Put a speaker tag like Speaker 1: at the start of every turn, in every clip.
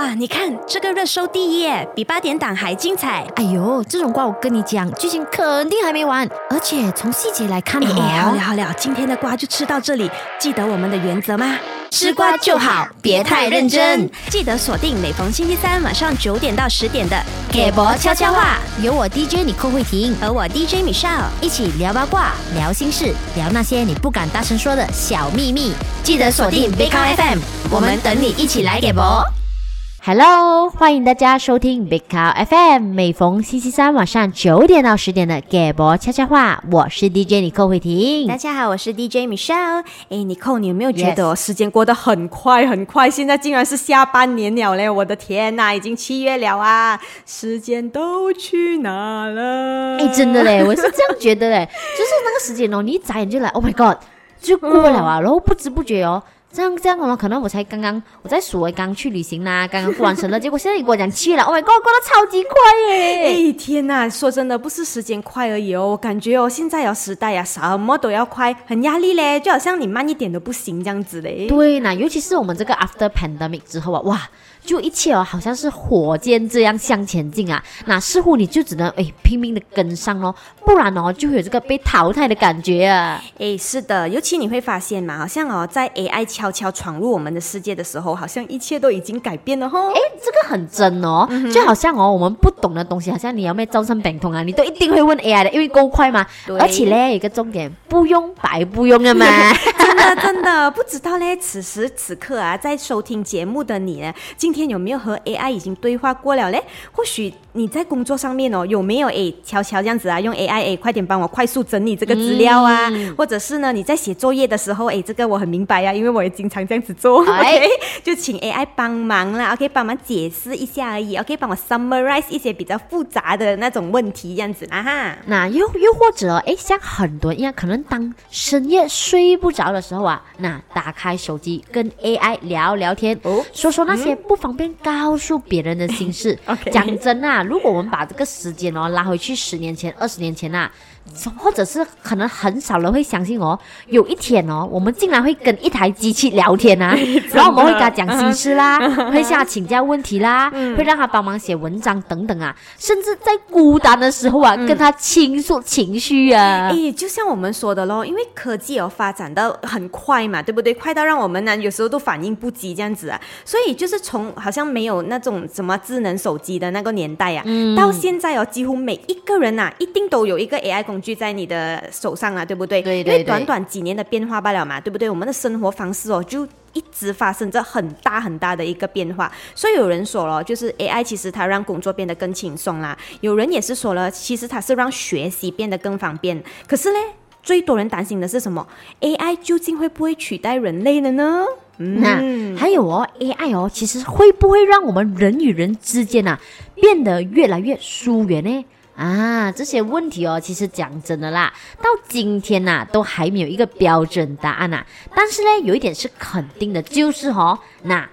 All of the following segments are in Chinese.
Speaker 1: 哇，你看这个热搜第一耶，比8点档还精彩。
Speaker 2: 哎呦，这种瓜我跟你讲，剧情肯定还没完，而且从细节来看
Speaker 1: 好了，今天的瓜就吃到这里，记得我们的原则吗？
Speaker 2: 吃瓜就好，别太认真。
Speaker 1: 记得锁定每逢星期三晚上9点到10点的
Speaker 2: 给博悄悄话，有我 DJ 你寇慧婷
Speaker 1: 和我 DJ Michelle
Speaker 2: 一起聊八卦、聊心事、聊那些你不敢大声说的小秘密。记得锁定 Big Cow FM， 我们等你一起来给博。Hello， 欢迎大家收听 Big Cow FM， 每逢星期三晚上9点到10点的给博悄悄话，我是 DJ 你寇慧婷。
Speaker 1: 大家好，我是 DJ Michelle。你寇，你有没有觉得时间过得很快很快？现在竟然是下半年了嘞！我的天哪，已经7月了啊！时间都去哪了？
Speaker 2: 真的嘞，我是这样觉得嘞，就是那个时间哦，你一眨眼就来 ，Oh my God， 就过了啊，然后不知不觉哦。这样哦，可能我在数我刚去旅行啦，刚刚过完生日，结果现在你跟我讲7月了 ，Oh my God， 过得超级快耶！
Speaker 1: 天哪，说真的，不是时间快而已哦，我感觉现在时代什么都要快，很压力嘞，就好像你慢一点都不行这样子嘞。
Speaker 2: 对呢，尤其是我们这个 after pandemic 之后啊，哇！就一切好像是火箭这样向前进啊，那似乎你就只能拼命的跟上咯，不然就会有这个被淘汰的感觉啊。
Speaker 1: 是的，尤其你会发现嘛，好像在 AI 悄悄闯入我们的世界的时候，好像一切都已经改变了吼。
Speaker 2: 这个很真哦，就好像我们不懂的东西，好像你要没招生病痛啊，你都一定会问 AI 的，因为够快嘛。而且嘞，有一个重点，不用白不用的嘛。
Speaker 1: 真的不知道嘞，此时此刻啊，在收听节目的你呢，今天有没有和 AI 已经对话过了嘞？或许你在工作上面有没有悄悄这样子啊，用 AI 快点帮我快速整理这个资料啊，或者是呢你在写作业的时候这个我很明白啊，因为我也经常这样子做，OK， 就请 AI 帮忙啦 ，OK， 帮忙解释一下而已 ，OK， 帮我 summarize 一些比较复杂的那种问题这样子啦哈。
Speaker 2: 那又或者像很多人一样，可能当深夜睡不着的时候啊，那打开手机跟 AI 聊聊天，说那些不方便告诉别人的心事。讲真啊，如果我们把这个时间拉回去10年前、20年前啊，或者是可能很少人会相信有一天我们竟然会跟一台机器聊天啊，然后我们会跟他讲心事啦，会向他请教问题啦，会让他帮忙写文章等等啊，甚至在孤单的时候啊，跟他倾诉情绪啊。
Speaker 1: 就像我们说的咯，因为科技发展的很快嘛，对不对？快到让我们呢有时候都反应不及这样子啊，所以就是从好像没有那种什么智能手机的那个年代啊，到现在几乎每一个人一定都有一个 AI 工具在你的手上啊，对不对？对，因为短短几年的变化罢了嘛，对不对？我们的生活方式就一直发生着很大的一个变化，所以有人说了，就是 AI 其实它让工作变得更轻松啦，有人也是说了，其实它是让学习变得更方便。可是呢，最多人担心的是什么？ AI 究竟会不会取代人类了呢？
Speaker 2: 那还有AI 其实会不会让我们人与人之间变得越来越疏远呢？这些问题其实讲真的啦，到今天都还没有一个标准答案但是呢，有一点是肯定的，就是那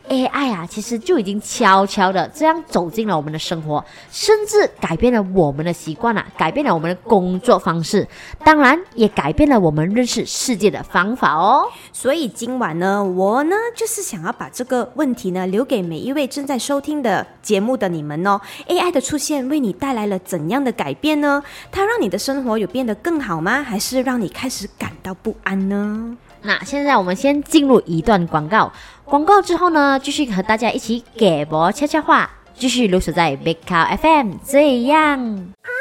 Speaker 2: AI 其实就已经悄悄的这样走进了我们的生活，甚至改变了我们的习惯改变了我们的工作方式，当然也改变了我们认识世界的方法
Speaker 1: 所以今晚呢，我呢就是想要把这个问题呢留给每一位正在收听的节目的你们AI 的出现为你带来了怎样的改变呢？它让你的生活有变得更好吗？还是让你开始感到不安呢？
Speaker 2: 那现在我们先进入一段广告之后呢，继续和大家一起给博悄悄话，继续留守在 Big Cow FM， 这样。